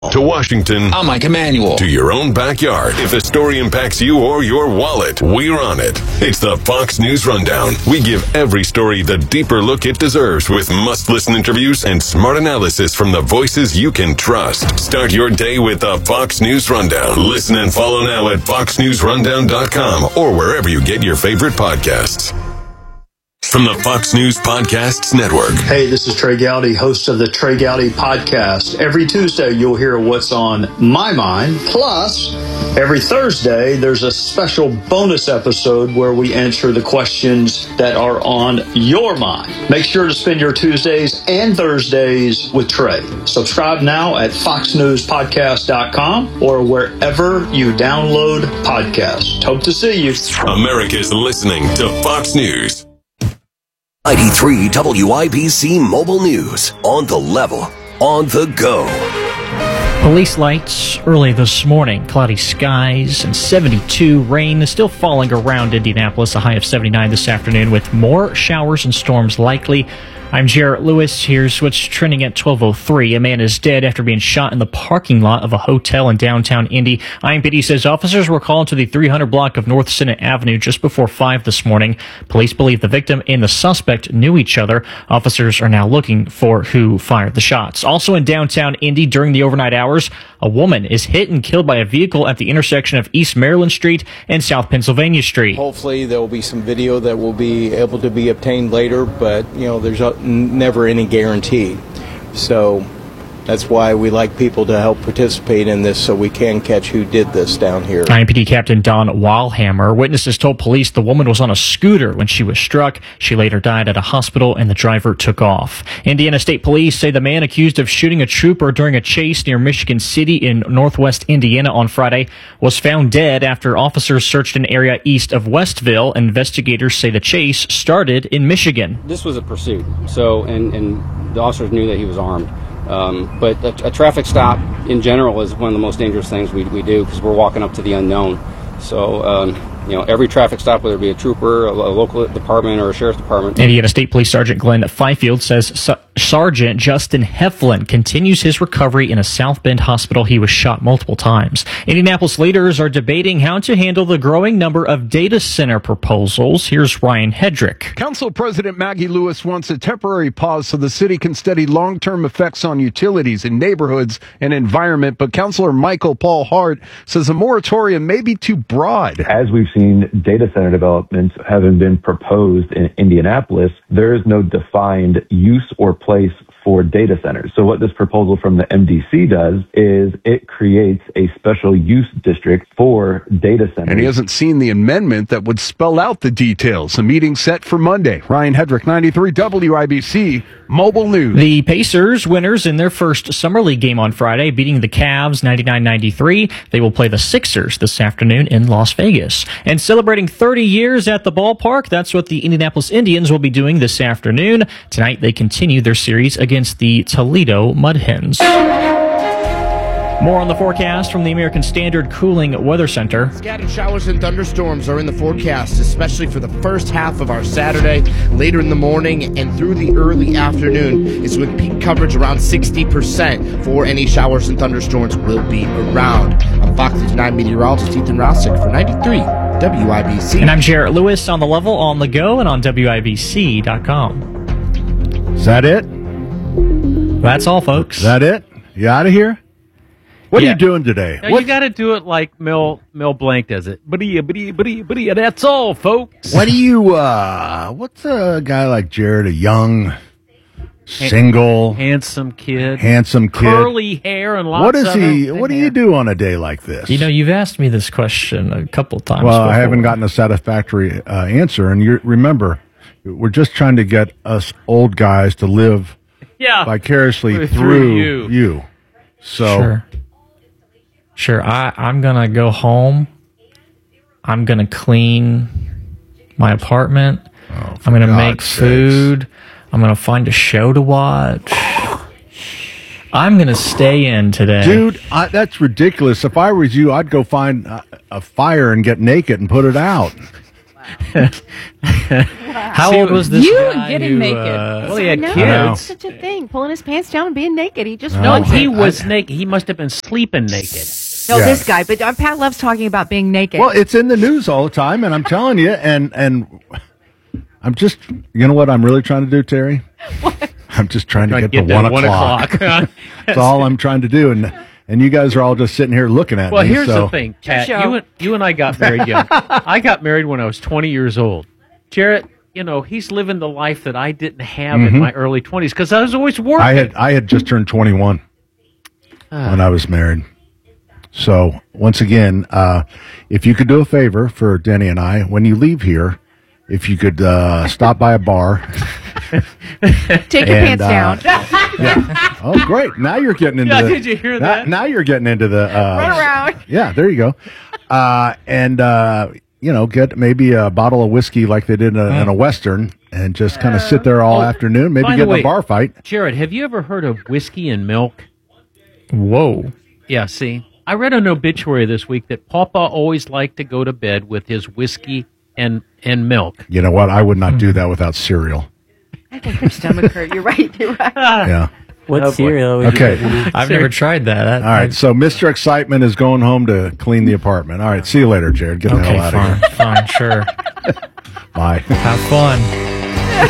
To Washington, I'm Mike Emanuel. To your own backyard. If the story impacts you or your wallet, we're on it. It's the Fox News Rundown. We give every story the deeper look it deserves with must-listen interviews and smart analysis from the voices you can trust. Start your day with the Fox News Rundown. Listen and follow now at foxnewsrundown.com or wherever you get your favorite podcasts. From the Fox News Podcasts Network. Hey, this is Trey Gowdy, host of the Trey Gowdy Podcast. Every Tuesday, you'll hear what's on my mind. Plus, every Thursday, there's a special bonus episode where we answer the questions that are on your mind. Make sure to spend your Tuesdays and Thursdays with Trey. Subscribe now at foxnewspodcast.com or wherever you download podcasts. Hope to see you. America's listening to Fox News. 93 WIBC Mobile News. On the level, on the go. Police lights early this morning. Cloudy skies and 72. Rain is still falling around Indianapolis. A high of 79 this afternoon with more showers and storms likely. I'm Jarrett Lewis. Here's what's trending at 12:03. A man is dead after being shot in the parking lot of a hotel in downtown Indy. IMPD says officers were called to the 300 block of North Senate Avenue just before 5 this morning. Police believe the victim and the suspect knew each other. Officers are now looking for who fired the shots. Also in downtown Indy during the overnight hours, a woman is hit and killed by a vehicle at the intersection of East Maryland Street and South Pennsylvania Street. Hopefully there will be some video that will be able to be obtained later, but there's never any guarantee. So that's why we like people to help participate in this so we can catch who did this down here. IMPD Captain Don Walhammer. Witnesses told police the woman was on a scooter when she was struck. She later died at a hospital and the driver took off. Indiana State Police say the man accused of shooting a trooper during a chase near Michigan City in northwest Indiana on Friday was found dead after officers searched an area east of Westville. Investigators say the chase started in Michigan. This was a pursuit, so and the officers knew that he was armed. But a traffic stop in general is one of the most dangerous things we do because we're walking up to the unknown. So, every traffic stop, whether it be a trooper, a local department, or a sheriff's department. Indiana State Police Sergeant Glenn Fifield says Sergeant Justin Heflin continues his recovery in a South Bend hospital. He was shot multiple times. Indianapolis leaders are debating how to handle the growing number of data center proposals. Here's Ryan Hedrick. Council President Maggie Lewis wants a temporary pause so the city can study long-term effects on utilities in neighborhoods and environment. But Councilor Michael Paul Hart says a moratorium may be too broad. As we've seen data center developments having been proposed in Indianapolis, there is no defined use or place for data centers. So what this proposal from the MDC does is it creates a special use district for data centers. And he hasn't seen the amendment that would spell out the details. A meeting set for Monday. Ryan Hedrick, 93 WIBC Mobile News. The Pacers winners in their first Summer League game on Friday, beating the Cavs 99-93. They will play the Sixers this afternoon in Las Vegas. And celebrating 30 years at the ballpark, that's what the Indianapolis Indians will be doing this afternoon. Tonight they continue their series against the Toledo Mud Hens. More on the forecast from the American Standard Cooling Weather Center. Scattered showers and thunderstorms are in the forecast, especially for the first half of our Saturday. Later in the morning and through the early afternoon is when peak coverage around 60% for any showers and thunderstorms will be around. I'm Fox News 9 meteorologist Ethan Rousick for 93 WIBC. And I'm Jarrett Lewis on the level, on the go, and on WIBC.com. Is that it? That's all, folks. Is that it? You out of here? What are you doing today? No, you got to do it like Mel Blanc does it. Buddy, that's all, folks. What do you, what's a guy like Jared, a young, single, handsome kid, curly hair and lots of What do you do on a day like this? You've asked me this question a couple of times Well, before. I haven't gotten a satisfactory answer. And remember, we're just trying to get us old guys to live vicariously through you. So. Sure, I'm going to go home. I'm going to clean my apartment. I'm going to make food. I'm going to find a show to watch. I'm going to stay in today. Dude, that's ridiculous. If I was you, I'd go find a fire and get naked and put it out. How old was this You guy getting who, naked. Well, he had No, kids. it's such a thing. Pulling his pants down and being naked. He just No, wants he it. was naked. He must have been sleeping naked. No, this guy. But Pat loves talking about being naked. Well, it's in the news all the time, and I'm telling you, and I'm just, you know what I'm really trying to do, Terry? What? I'm just trying to get to 1 o'clock. That's all I'm trying to do, and you guys are all just sitting here looking at me. Well, here's the thing, Pat. You and I got married young. I got married when I was 20 years old. Jarrett, he's living the life that I didn't have in my early 20s because I was always working. I had just turned 21 when I was married. So, once again, if you could do a favor for Denny and I, when you leave here, if you could stop by a bar. Take your pants down. Yeah. Oh, great. Now you're getting into did you hear that? Now you're getting into the... Run around. Yeah, there you go. Get maybe a bottle of whiskey like they did in a Western and just kind of sit there all afternoon, maybe get in a bar fight. Jared, have you ever heard of whiskey and milk? Whoa. Yeah, see, I read an obituary this week that Papa always liked to go to bed with his whiskey and milk. You know what? I would not do that without cereal. I think her stomach hurt. You're right. Yeah. What cereal? Okay. I've never tried that. All right. So Mr. Excitement is going home to clean the apartment. All right. See you later, Jared. Get the hell out of here. Fine. Sure. Bye. Have fun.